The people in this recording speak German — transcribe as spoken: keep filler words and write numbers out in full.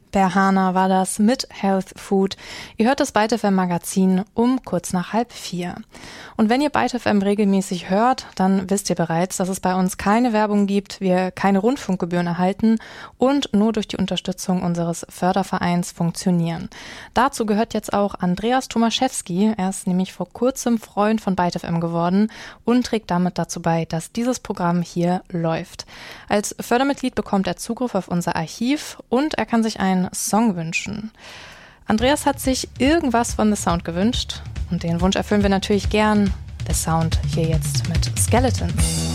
Berhana war das mit Health Food. Ihr hört das Byte F M Magazin um kurz nach halb vier. Und wenn ihr Byte F M regelmäßig hört, dann wisst ihr bereits, dass es bei uns keine Werbung gibt, wir keine Rundfunkgebühren erhalten und nur durch die Unterstützung unseres Fördervereins funktionieren. Dazu gehört jetzt auch Andreas Tomaszewski. Er ist nämlich vor kurzem Freund von Byte F M geworden und trägt damit dazu bei, dass dieses Programm hier läuft. Als Fördermitglied bekommt er Zugriff auf unser Archiv und er kann sich einen Song wünschen. Andreas hat sich irgendwas von The Sound gewünscht und den Wunsch erfüllen wir natürlich gern. The Sound hier jetzt mit Skeletons.